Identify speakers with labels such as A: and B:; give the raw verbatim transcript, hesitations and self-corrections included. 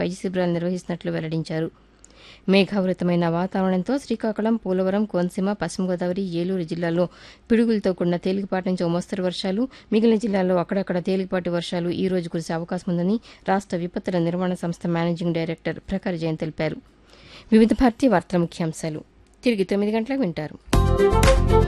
A: వైద్య శిబిరాలు నిర్వహిస్తున్నట్లు వెల్లడించారు. మేఘావృతమైన వాతావరణంతో శ్రీకాకుళం, పోలవరం, కోనసీమ, పశ్చిమ గోదావరి, ఏలూరు జిల్లాల్లో పిడుగులతో కూడిన తేలికపాటి నుంచి ఓ మోస్తరు వర్షాలు, మిగిలిన జిల్లాల్లో అక్కడక్కడ తేలికపాటి వర్షాలు ఈ రోజు కురిసే అవకాశం ఉందని రాష్ట్ర విపత్తుల నిర్వహణ సంస్థ మేనేజింగ్ డైరెక్టర్ ప్రఖర్ జైన్ తెలిపారు. వివిధ భారతి వార్తల ముఖ్యాంశాలు తిరిగి తొమ్మిది గంటలకు వింటారు.